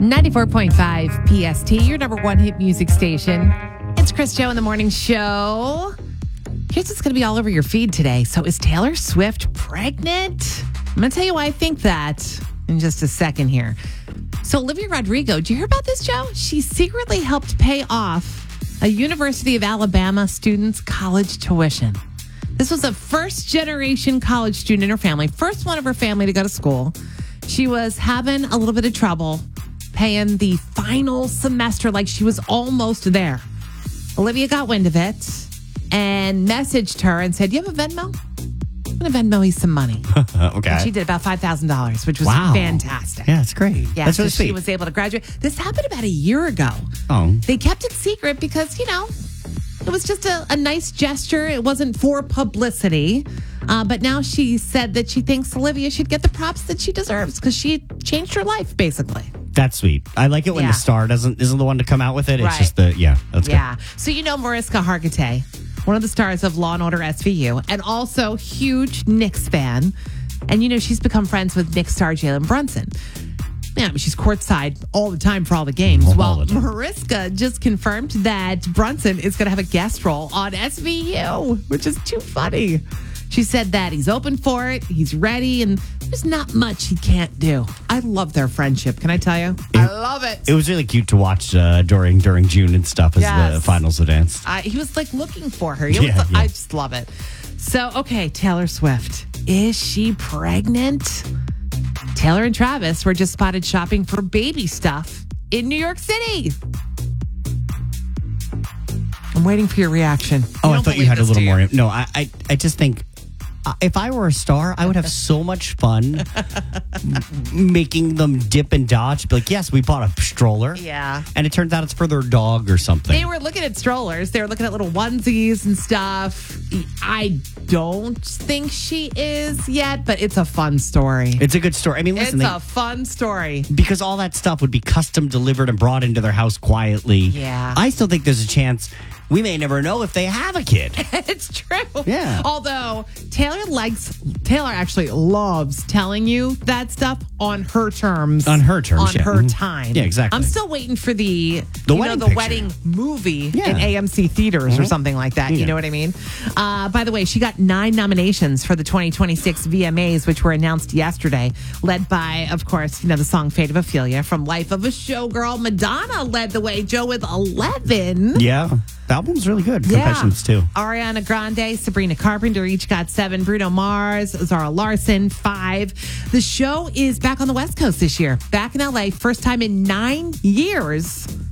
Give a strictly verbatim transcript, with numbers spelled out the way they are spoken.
ninety-four point five P S T, your number one hit music station. It's Chris Joe in the morning show. Here's what's going to be all over your feed today. So is Taylor Swift pregnant? I'm going to tell you why I think that in just a second here. So Olivia Rodrigo, did you hear about this, Joe? She secretly helped pay off a University of Alabama student's college tuition. This was a first-generation college student in her family, first one of her family to go to school. She was having a little bit of trouble paying the final semester, like she was almost there. Olivia got wind of it and messaged her and said, "You have a Venmo? I'm going to Venmo you some money." Okay. And she did about five thousand dollars, which was Wow. fantastic. Yeah, that's great. Yeah, that's so really she sweet. was able to graduate. This happened about a year ago. Oh. They kept it secret because, you know, it was just a, a nice gesture. It wasn't for publicity. Uh, but now she said that she thinks Olivia should get the props that she deserves because she changed her life, basically. That's sweet. I like it when Yeah. the star doesn't isn't the one to come out with it. It's Right. just the yeah. That's Yeah. So you know Mariska Hargitay, one of the stars of Law and Order S V U, and also huge Knicks fan. And you know she's become friends with Knicks star Jalen Brunson. Yeah, but she's courtside all the time for all the games. All well, the time. Mariska just confirmed that Brunson is going to have a guest role on S V U, which is too funny. She said that he's open for it, he's ready, and there's not much he can't do. I love their friendship. Can I tell you? I love it. It was really cute to watch uh, during during June and stuff as Yes. the finals advanced. Uh, he was like looking for her. He was- Yeah, yeah. I just love it. So, okay, Taylor Swift. Is she pregnant? Taylor and Travis were just spotted shopping for baby stuff in New York City. I'm waiting for your reaction. Oh, You I don't thought you believe had a this, little do more. No, I, I, I just think uh, if I were a star, I would have so much fun m- making them dip and dodge. Be like, yes, we bought a stroller. Yeah. And it turns out it's for their dog or something. They were looking at strollers. They were looking at little onesies and stuff. I don't think she is yet, but it's a fun story. It's a good story. I mean, It's listen, they, a fun story. because all that stuff would be custom delivered and brought into their house quietly. Yeah. I still think there's a chance we may never know if they have a kid. It's true. Yeah. Although Taylor likes, Taylor actually loves telling you that stuff on her terms. On her terms, On yeah. her Mhm. time. Yeah, exactly. I'm still waiting for the, The you wedding know, the picture. wedding movie Yeah. in A M C theaters or something like that. You Yeah. know what I mean? Uh, by the way, she got nine nominations for the twenty twenty-six V M As, which were announced yesterday, led by, of course, you know, the song Fate of Ophelia from Life of a Showgirl. Madonna led the way, Joe, with eleven. Yeah. The album's really good. Confessions, too. Ariana Grande, Sabrina Carpenter each got seven. Bruno Mars, Zara Larson, five. The show is back on the West Coast this year. Back in L A, first time in nine years.